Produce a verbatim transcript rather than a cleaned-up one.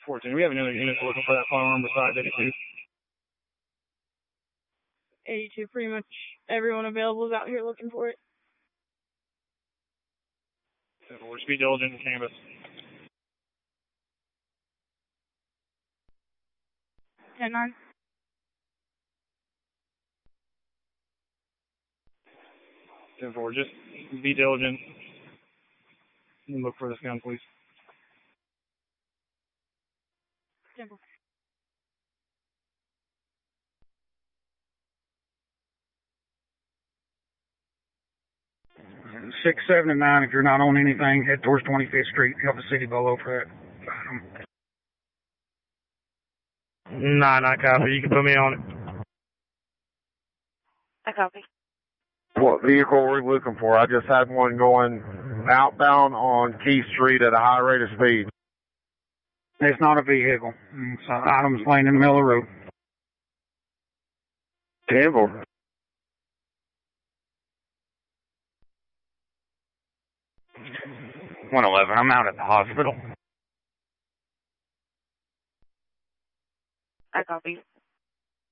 fourteen. We have another unit looking for that firearm besides eighty-two. eighty-two, pretty much everyone available is out here looking for it. We'll just be diligent and canvas. ten nine. ten four, just be diligent and look for this gun, please. ten four. six, seven, and nine, if you're not on anything, head towards twenty-fifth Street. Help the city below for that. Nine, I copy. You can put me on it. I copy. What vehicle are we looking for? I just had one going outbound on Key Street at a high rate of speed. It's not a vehicle. It's an items laying in the middle of the road. ten four. one eleven, I'm out at the hospital. I copy.